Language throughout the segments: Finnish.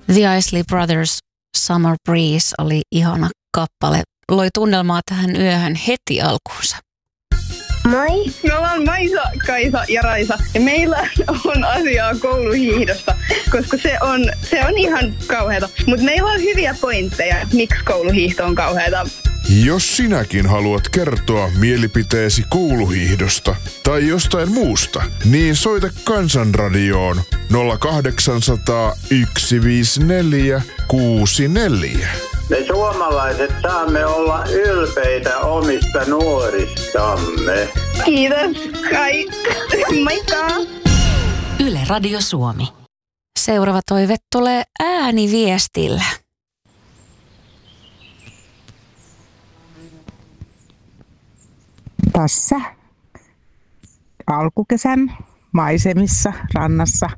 The Isley Brothers Summer Breeze oli ihana kappale. Loi tunnelmaa tähän yöhön heti alkuunsa. Moi! Me ollaan Maisa, Kaisa ja Raisa ja meillä on asiaa kouluhiihdosta, koska se on ihan kauheata. Mutta meillä on hyviä pointteja, miksi kouluhiihto on kauheata. Jos sinäkin haluat kertoa mielipiteesi kouluhiihdosta tai jostain muusta, niin soita Kansanradioon 0800 154 64. Me suomalaiset saamme olla ylpeitä omista nuoristamme. Kiitos, kai. Moikka! Yle Radio Suomi. Seuraava toive tulee ääniviestillä. Tässä alkukesän maisemissa rannassa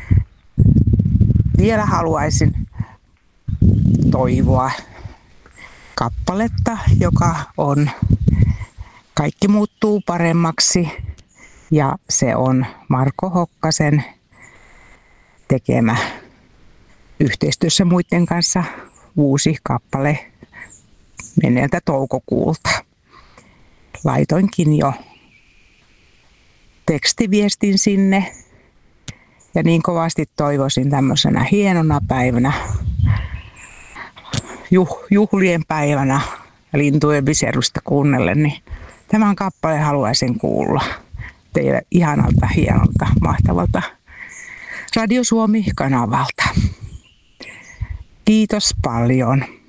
vielä haluaisin toivoa kappaletta, joka on Kaikki muuttuu paremmaksi, ja se on Marko Hokkasen tekemä yhteistyössä muiden kanssa uusi kappale menneeltä toukokuulta. Laitoinkin jo tekstiviestin sinne ja niin kovasti toivoisin tämmöisenä hienona päivänä, juhlien päivänä lintujen viserusta kuunnellen, niin tämän kappaleen haluaisin kuulla teille ihanalta, hienolta, mahtavalta Radio Suomi-kanavalta. Kiitos paljon.